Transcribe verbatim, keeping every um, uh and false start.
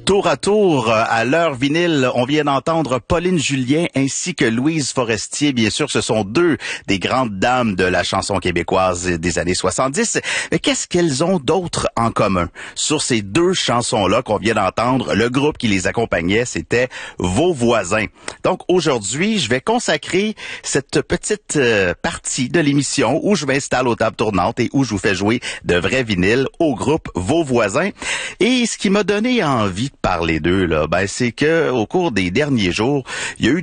Tour à tour, à l'heure vinyle, on vient d'entendre Pauline Julien ainsi que Louise Forestier. Bien sûr, ce sont deux des grandes dames de la chanson québécoise des années soixante-dix. Mais qu'est-ce qu'elles ont d'autre en commun? Sur ces deux chansons-là qu'on vient d'entendre, le groupe qui les accompagnait, c'était Vos voisins. Donc aujourd'hui, je vais consacrer cette petite euh, partie de l'émission où je m'installe aux tables tournantes et où je vous fais jouer de vrais vinyles au groupe Vos voisins. Et ce qui m'a donné envie de parler d'eux, là, ben, c'est que au cours des derniers jours, il y a eu